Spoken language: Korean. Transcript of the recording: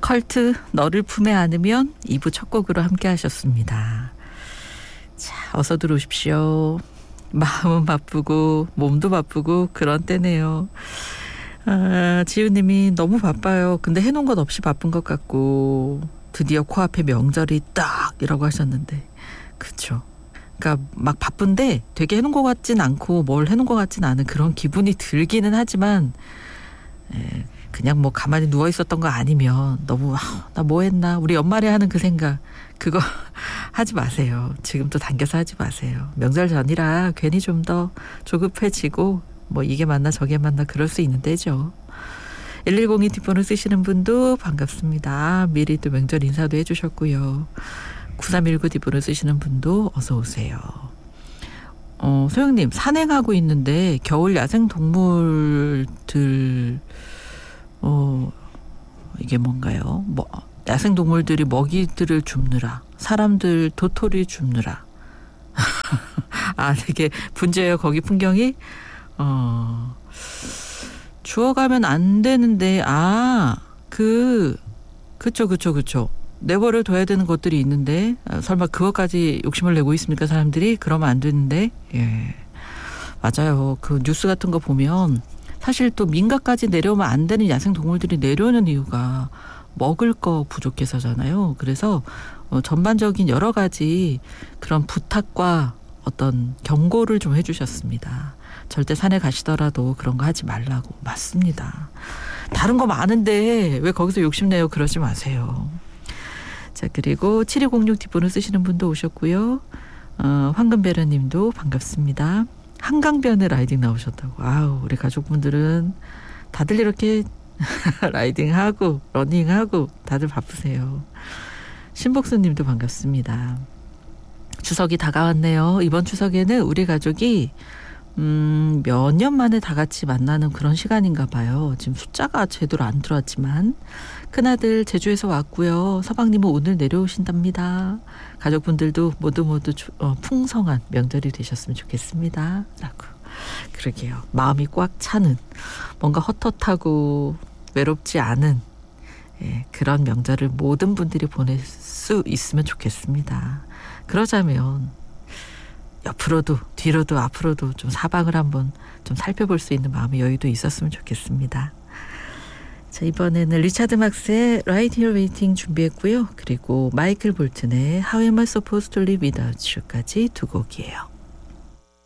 컬트 너를 품에 안으면 2부 첫 곡으로 함께 하셨습니다. 자, 어서 들어오십시오. 마음은 바쁘고 몸도 바쁘고 그런 때네요. 지우님이 너무 바빠요. 근데 해놓은 것 없이 바쁜 것 같고 드디어 코앞에 명절이 딱 이라고 하셨는데 그쵸. 그러니까 막 바쁜데 되게 해놓은 것 같진 않고 뭘 해놓은 것 같진 않은 그런 기분이 들기는 하지만 그냥 뭐 가만히 누워 있었던 거 아니면 너무 나 뭐 했나 우리 연말에 하는 그 생각 그거 하지 마세요. 지금 또 당겨서 하지 마세요. 명절 전이라 괜히 좀 더 조급해지고 뭐 이게 맞나 저게 맞나 그럴 수 있는 때죠. 1102 뒷번호 쓰시는 분도 반갑습니다. 미리 또 명절 인사도 해주셨고요. 9319 뒷번호 쓰시는 분도 어서 오세요. 소영님 산행하고 있는데 겨울 야생 동물들 이게 뭔가요? 야생 동물들이 먹이들을 줍느라 사람들 도토리 줍느라 되게 분주해요. 거기 풍경이 주워가면 안 되는데 그쵸. 내버려 둬야 되는 것들이 있는데 설마 그것까지 욕심을 내고 있습니까 사람들이? 그러면 안 되는데 예 맞아요. 그 뉴스 같은 거 보면 사실 또 민가까지 내려오면 안 되는 야생 동물들이 내려오는 이유가 먹을 거 부족해서잖아요. 그래서 전반적인 여러 가지 그런 부탁과 어떤 경고를 좀 해주셨습니다. 절대 산에 가시더라도 그런 거 하지 말라고. 맞습니다. 다른 거 많은데 왜 거기서 욕심내요? 그러지 마세요. 자, 그리고 7206 뒷번호 쓰시는 분도 오셨고요. 황금배려님도 반갑습니다. 한강변에 라이딩 나오셨다고. 우리 가족분들은 다들 이렇게 라이딩하고 러닝하고 다들 바쁘세요. 신복수님도 반갑습니다. 추석이 다가왔네요. 이번 추석에는 우리 가족이 몇 년 만에 다 같이 만나는 그런 시간인가 봐요. 지금 숫자가 제대로 안 들어왔지만 큰아들 제주에서 왔고요. 서방님은 오늘 내려오신답니다. 가족분들도 모두 풍성한 명절이 되셨으면 좋겠습니다. 라고. 그러게요. 마음이 꽉 차는 뭔가 헛헛하고 외롭지 않은 그런 명절을 모든 분들이 보낼 수 있으면 좋겠습니다. 그러자면 옆으로도 뒤로도 앞으로도 좀 사방을 한번 좀 살펴볼 수 있는 마음의 여유도 있었으면 좋겠습니다. 자, 이번에는 리차드 막스의 Right Here Waiting 준비했고요. 그리고 마이클 볼튼의 How Am I Supposed to Live Without You까지 두 곡이에요.